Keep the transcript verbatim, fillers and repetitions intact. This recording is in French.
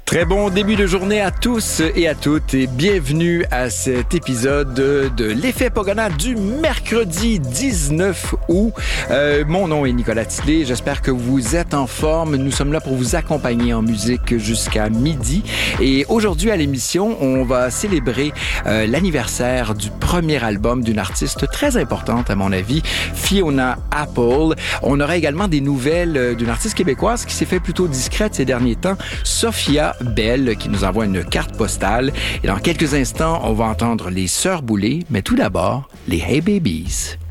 Très bon début de journée à tous et à toutes et bienvenue à cet épisode de l'Effet Pagana du mercredi dix-neuf août. Euh, mon nom est Nicolas Tillet, j'espère que vous êtes en forme. Nous sommes là pour vous accompagner en musique jusqu'à midi. Et aujourd'hui à l'émission, on va célébrer euh, l'anniversaire du premier album d'une artiste très importante à mon avis, Fiona Apple. On aura également des nouvelles d'une artiste québécoise qui s'est fait plutôt discrète ces derniers temps, Sophia Bell, qui nous envoie une carte postale. Et dans quelques instants, on va entendre les Sœurs Boulay, mais tout d'abord, les Hey Babies.